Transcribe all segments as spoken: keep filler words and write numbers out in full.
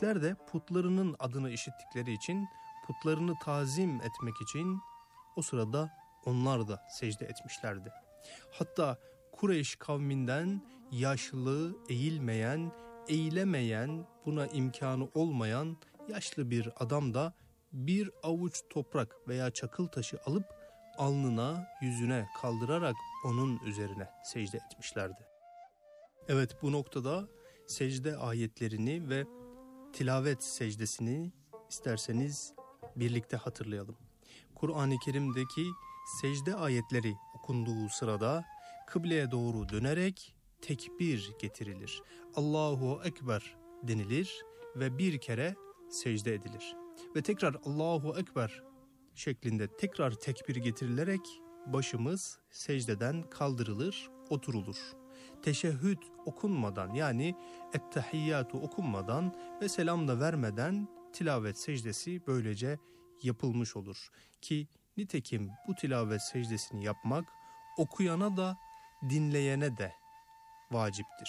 Müşrikler de putlarının adını işittikleri için, putlarını tazim etmek için o sırada onlar da secde etmişlerdi. Hatta Kureyş kavminden yaşlı, eğilmeyen, eğilemeyen, buna imkanı olmayan yaşlı bir adam da bir avuç toprak veya çakıl taşı alıp alnına, yüzüne kaldırarak onun üzerine secde etmişlerdi. Evet, bu noktada secde ayetlerini ve tilavet secdesini isterseniz birlikte hatırlayalım. Kur'an-ı Kerim'deki secde ayetleri okunduğu sırada kıbleye doğru dönerek tekbir getirilir. Allahu Ekber denilir ve bir kere secde edilir. Ve tekrar Allahu Ekber şeklinde tekrar tekbir getirilerek başımız secdeden kaldırılır, oturulur. Teşehhüd okunmadan, yani ettehiyyatu okunmadan ve selam da vermeden tilavet secdesi böylece yapılmış olur. Ki nitekim bu tilavet secdesini yapmak okuyana da dinleyene de vaciptir.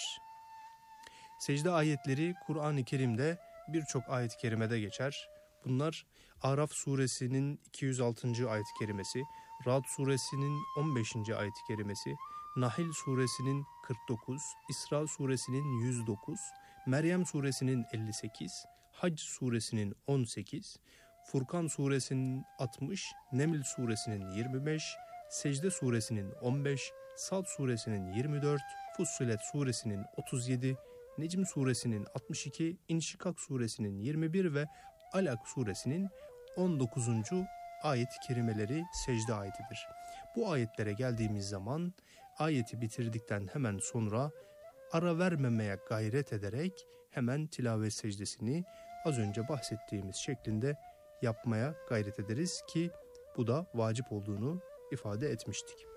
Secde ayetleri Kur'an-ı Kerim'de birçok ayet-i kerimede geçer. Bunlar Araf suresinin iki yüz altıncı ayet-i kerimesi, Ra'd suresinin on beşinci ayet-i kerimesi, Nahl suresinin kırk dokuz, İsra suresinin yüz dokuz, Meryem suresinin elli sekiz, Hac suresinin on sekiz, Furkan suresinin altmış, Neml suresinin yirmi beş, Secde suresinin on beş, Sad suresinin yirmi dört, Fussilet suresinin otuz yedi, Necm suresinin altmış iki, İnşikak suresinin yirmi bir ve Alak suresinin on dokuzuncu ayet-i kerimeleri secde ayetidir. Bu ayetlere geldiğimiz zaman ayeti bitirdikten hemen sonra ara vermemeye gayret ederek hemen tilavet secdesini az önce bahsettiğimiz şeklinde yapmaya gayret ederiz ki bu da vacip olduğunu ifade etmiştik.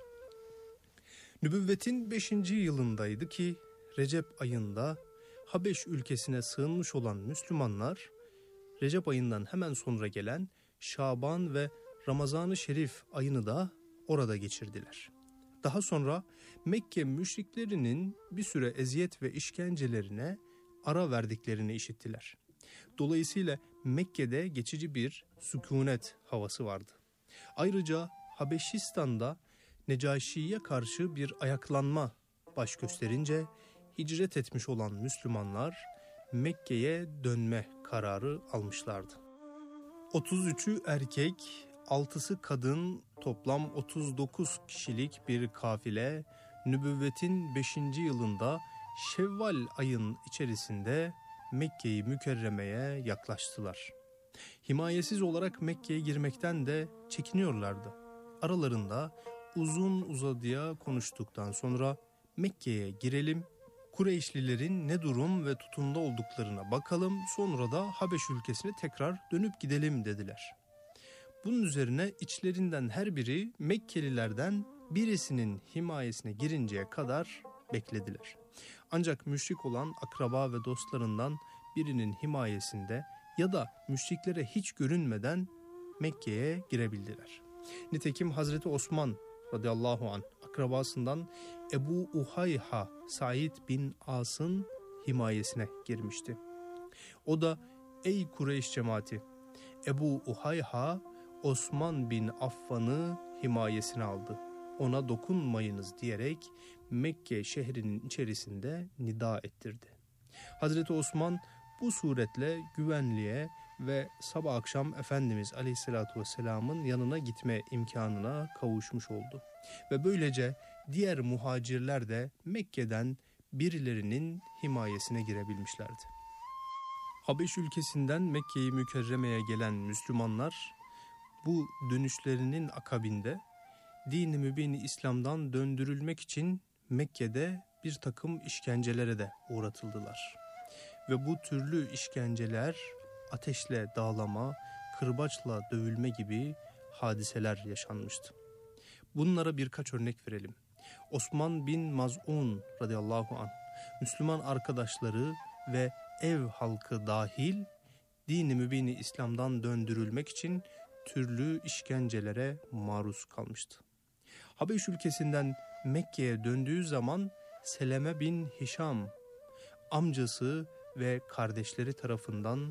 Nübüvvetin beşinci yılındaydı ki Recep ayında Habeş ülkesine sığınmış olan Müslümanlar Recep ayından hemen sonra gelen Şaban ve Ramazan-ı Şerif ayını da orada geçirdiler. Daha sonra Mekke müşriklerinin bir süre eziyet ve işkencelerine ara verdiklerini işittiler. Dolayısıyla Mekke'de geçici bir sükunet havası vardı. Ayrıca Habeşistan'da Necaşi'ye karşı bir ayaklanma baş gösterince hicret etmiş olan Müslümanlar Mekke'ye dönme kararı almışlardı. otuz üçü erkek, altısı kadın, toplam otuz dokuz kişilik bir kafile nübüvvetin beşinci yılında Şevval ayın içerisinde Mekke-i Mükerreme'ye yaklaştılar. Himayesiz olarak Mekke'ye girmekten de çekiniyorlardı. Aralarında uzun uzadıya konuştuktan sonra Mekke'ye girelim, Kureyşlilerin ne durum ve tutumda olduklarına bakalım, sonra da Habeş ülkesine tekrar dönüp gidelim dediler. Bunun üzerine içlerinden her biri Mekkelilerden birisinin himayesine girinceye kadar beklediler. Ancak müşrik olan akraba ve dostlarından birinin himayesinde ya da müşriklere hiç görünmeden Mekke'ye girebildiler. Nitekim Hazreti Osman radıyallahu anh akrabasından Ebu Uhayha Said bin As'ın himayesine girmişti. O da ey Kureyş cemaati, Ebu Uhayha Osman bin Affan'ı himayesine aldı. Ona dokunmayınız diyerek Mekke şehrinin içerisinde nida ettirdi. Hazreti Osman bu suretle güvenliğe ve sabah akşam Efendimiz Aleyhisselatü Vesselam'ın yanına gitme imkanına kavuşmuş oldu. Ve böylece diğer muhacirler de Mekke'den birilerinin himayesine girebilmişlerdi. Habeş ülkesinden Mekke-i Mükerreme'ye gelen Müslümanlar bu dönüşlerinin akabinde din-i mübin-i İslam'dan döndürülmek için Mekke'de bir takım işkencelere de uğratıldılar. Ve bu türlü işkenceler ateşle dağlama, kırbaçla dövülme gibi hadiseler yaşanmıştı. Bunlara birkaç örnek verelim. Osman bin Maz'un radıyallahu anh, Müslüman arkadaşları ve ev halkı dahil din-i mübin-i İslam'dan döndürülmek için türlü işkencelere maruz kalmıştı. Habeş ülkesinden Mekke'ye döndüğü zaman Seleme bin Hişam amcası ve kardeşleri tarafından